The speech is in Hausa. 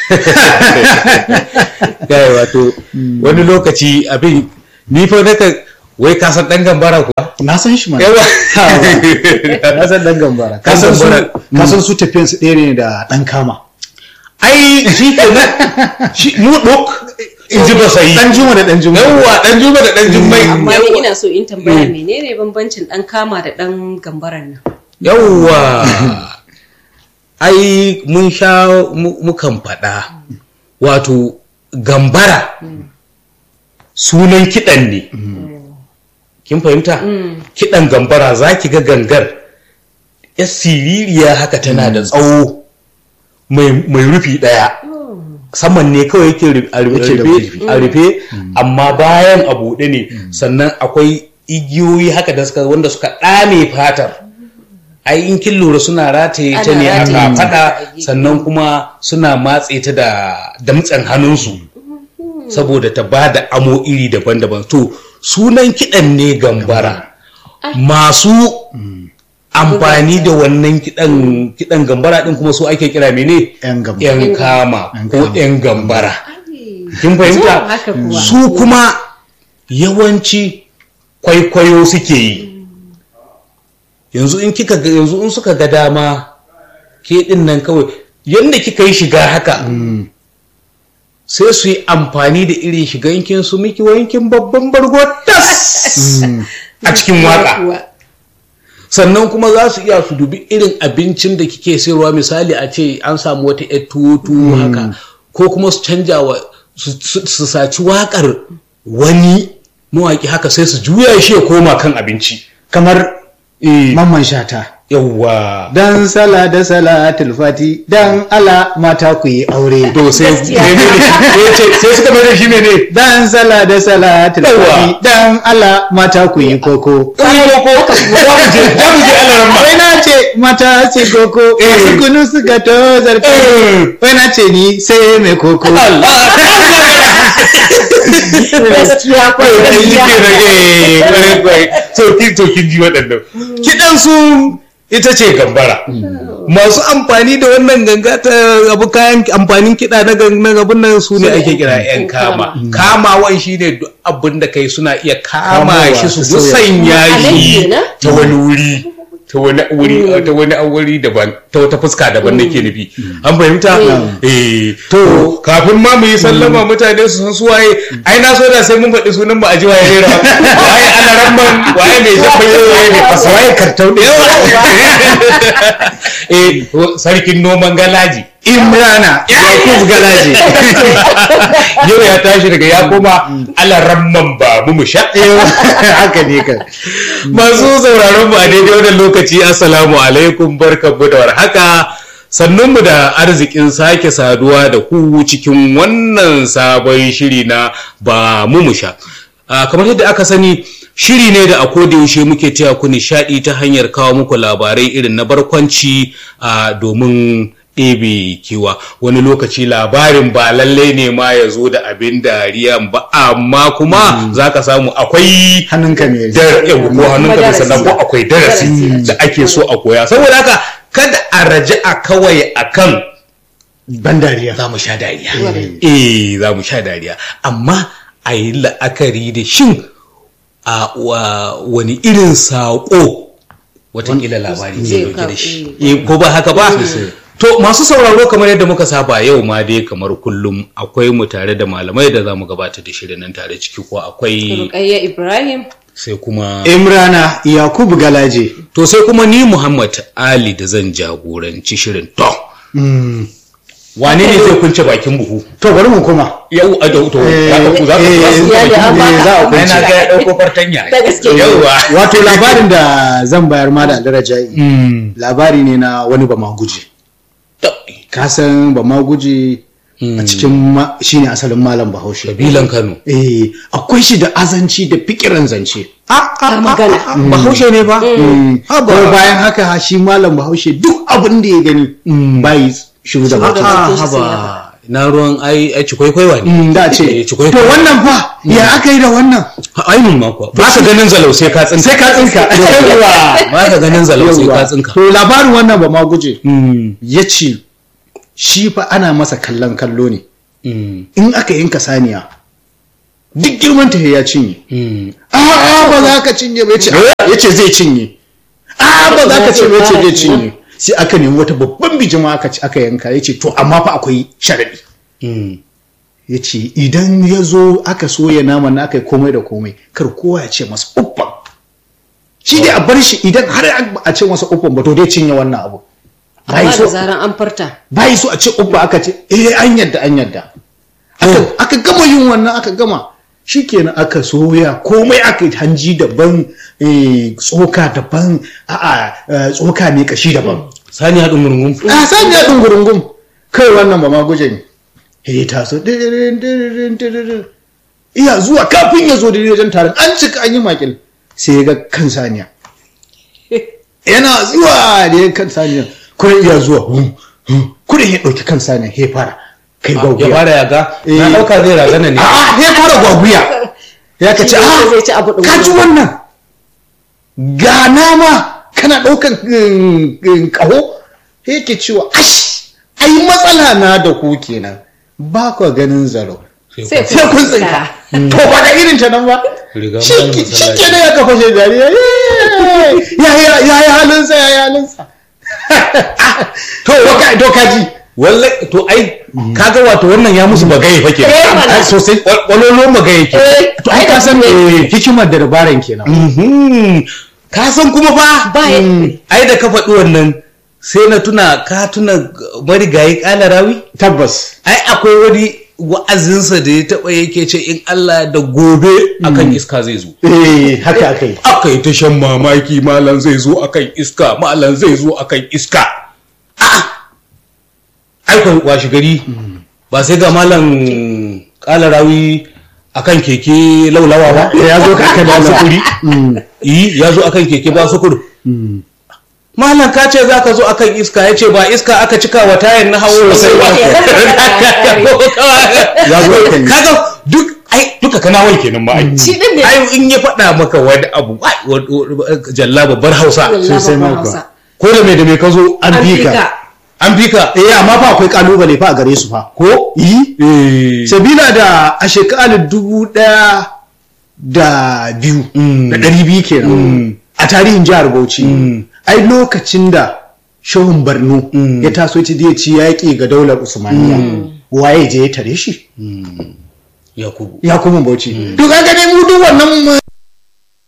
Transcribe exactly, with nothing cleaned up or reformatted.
kai wato wani lokaci abin ni fa naka wai ka san dan gambara kuwa na san shi ma yawa na san dan gambara ka san su ka san su tafiyan su ɗaya ne da dan kama ai shi kenan shi mu dok in ji ba sai dan juma da dan juma yawa dan juma da dan jummai amma ni ina so in tambaya menene bambancin dan kama da dan gambaran nan yawa ai mun sha mukan faɗa wato gambara sunan kiɗan ne kin fahimta kiɗan gambara za ki ga gangar yar siririya haka tana da tsawo mai rufi ɗaya saman ne kawai yake a rufe amma bayan a buɗe ne sannan akwai igiyoyi haka da suka wanda suka ɗame fatar ai in kin lura suna rataye ta ne a kafaɗa sannan kuma suna matse ta da damtsen hannunsu saboda ta ba da amo iri daban-daban to sunan kiɗan ne gambara masu amfani da wannan kiɗan kiɗan gambara ɗin kuma su ake kira mene yan kama ko yan gambara kin fahimta su kuma yawanci kwaikwayo suke yi yanzu in kika yanzu in suka ga dama ke ɗin nan kawai yanda kika yi shiga haka sai su yi amfani da irin shigankin su miki wankin babban bargo tas a cikin waka sannan kuma za su iya su dubi irin abincin da kike sayarwa misali a ce an samu wata yar tuwo haka ko kuma su canja wa su saci wakar wani mawaki haka sai su juya shi ya koma kan abinci kamar mamman Shata yawwa dan sala da salatul fati dan ala mata ku yi aure to sai sai suka mai da shi mene dan sala da salatul fati dan ala mata ku yi koko koko zamu je zamu je alaran ma wai na ce mata ce koko su kunu su ga to zarfi wai na ce ni sai mai koko gaskiya ko gaskiya so kin to kin ji wadannan kidan su ita ce gambara masu amfani da wannan ganga ta abu kayan amfanin kiɗa na gangan abin nan su ne ake kira yan kama kamawan shi ne duk abin da kai suna iya kama shi su sanya shi ta wani wuri ta wani wuri ta wani wuri daban ta wata fuska daban nake nufi an fahimta eh to kafin ma mu yi sallama mutane su san su waye ai na so da sai mun faɗi sunan mu a ji waye rera waye alaramman waye mai jafaye waye mai fasa waye kartau da yawa eh sarkin noman galaji Imrana Yakub Galaji yau ya tashi daga ya koma alaramman babu mu sha haka ne kan masu sauraron mu a daidai wannan lokaci assalamu alaikum barkanmu da warhaka sannunmu da arzikin sake saduwa da ku cikin wannan sabon shiri na ba mu mu sha kamar yadda aka sani shiri ne da a koda yaushe muke taya ku nishadi ta hanyar kawo muku labarai irin na barkwanci domin ɗebe kewa wani lokaci labarin ba lalle ne ma ya zo da abin dariya ba amma kuma za ka samu akwai hannunka ne ko hannunka ne sannan ko akwai darasi da ake so a koya saboda haka kada a raja a kawai akan ban dariya za mu sha dariya eh za mu sha dariya amma a yi la'akari da shin a wani irin saƙo watakila labari zai dauke da shi ko ba haka ba to masu sauraro kamar yadda muka saba yau ma dai kamar kullum akwai mu tare da malamai da zamu gabatar da shirin nan tare ciki ko akwai Rukayya Ibrahim sai kuma Imrana Yakub Galaje to sai kuma ni Muhammad Ali da zan jagoranci shirin to wane ne zai kunce bakin buhu to bari mu kuma yau a da to zaka ku zaka za a kunce na ga ya dauko fartanya yawa wato labarin da zan bayar ma da daraja'i labari ne na wani ba maguje ka san ba maguje a cikin shine asalin malam Bahaushe kabilan Kano eh akwai shi da azanci da fikiran zance a magana Bahaushe ne ba ko bayan haka shi malam Bahaushe duk abin da ya gani bai shiru da baki haba na ruwan ai ai cikwaikwaiwa ne da ce to wannan fa ya aka yi da wannan ainun ma kuwa ba ka ganin zalau sai ka tsinka sai ka tsinka ba ka ganin zalau sai ka tsinka to labarin wannan ba ma guje yace shi fa ana masa kallon kallo ne Mm. in aka yanka saniya duk girman ta ya cinye Mm. a'a ba za ka cinye ba yace ya ce zai cinye a'a ba za ka ce ba yace zai cinye sai aka nemi wata babban bijima aka ci aka yanka yace to amma fa akwai sharadi Mm. yace idan ya zo aka soya naman na aka yi komai da komai kar kowa ya ce masa uffan shi dai a bar shi idan har a ce masa uffan ba to dai cinye wannan abu bai amma da so zaran an farta bai so a ce uffa aka ce eh an yadda an yadda aka aka gama yin wannan aka gama shikenan aka soya komai aka yi hanji daban eh, tsoka daban a'a eh, tsoka ne kashi daban Sani haɗin murmun. a san ya dungurungum kai wannan ba ma guje ne eh ta so dirin dirin dirin iya zuwa kafin ya zo da wajen taron an cika an yi makil sai ya ga kan saniya yana zuwa da ya kan saniya kuma iya zuwa hum, hum. kudin ya ɗauki kan saniya ya fara kai Ya gwagwiya fara yaga. Na Eh. ɗauka zai razana ne. a ya fara gwagwiya ya ka ce Shi ne zai ci a abu ɗin ka ci gwagwiya." wannan ga nama kana ɗaukan mm, mm, ƙaho yake cewa ash ai matsala na da ku kenan ba ku ganin zaro sai sai kun tsinka to ba da irin ta nan ba Riga shi malam ke masallaci. shi ke ya kafa shi dariya ya ya ya ya halinsa ya ya halinsa to waka to kaji Wallahi to ai kaga wato wannan ya musu bagaye fa kenan. Eh, mana. Ai, sosai walolo bagaye ke. to ai ka san eh, hikimar da dabaran kenan Mhm. Ka san kuma fa ba ya ai da ka faɗi wannan sai na tuna ka tuna marigayi ƙala rawi tabbas ai akwai wani wa'azinsa da ya taɓa yake ce in Allah da gobe akan iska zai zo eh haka akai aka yi ta shan mamaki malam zai zo akan iska malam zai zo akan iska a'a ai ko washi gari ba sai ga malam ƙala rawi akan keke laulawa ba ya zo ka aka ba da sukuri yi ya zo akan keke ba sukuri malam ka ce za ka zo akan iska ya ce ba iska aka cika wa tayan na hawo sai ba ya zo kan kaga duk ai duka kana wai kenan ba ai Shi din ne. ai in ya faɗa maka wani abu ai, wa- wa- jalla babbar hausa sosai babban mako. Hausa. ko da me da me ka zo an An fi fika. ka an fi ka eh amma fa akwai kalubale fa a gare su fa ko yi eh sabila da a shekarar dubu ɗaya da biyu Mm. da ɗari biyu kenan a tarihin jihar Bauchi ai lokacin da shehun Borno Mm. ya taso ci ya ci yaƙi ga daular Usmaniya waye je ya tare shi yakubu Yakubu Bauchi to kaga dai mu duk wannan